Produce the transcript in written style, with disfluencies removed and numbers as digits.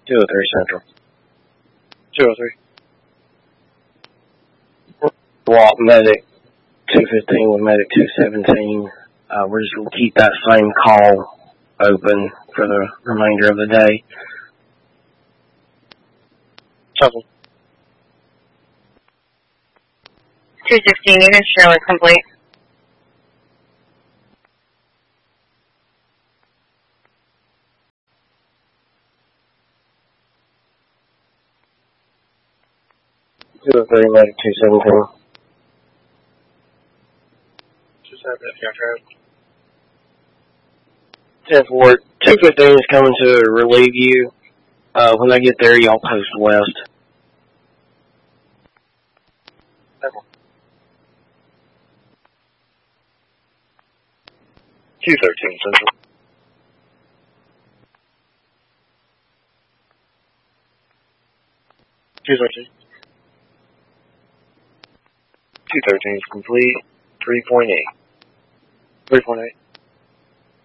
203 Central. 203. Walk medic 215 with medic 217. We're just going to keep that same call open for the remainder of the day. Shuffle. 216 units, show is complete. Medic 217. 10-4. 215 is coming to relieve you. When they get there, y'all post west. 213 Central. 213. 213 is complete. 3.8. 3.8.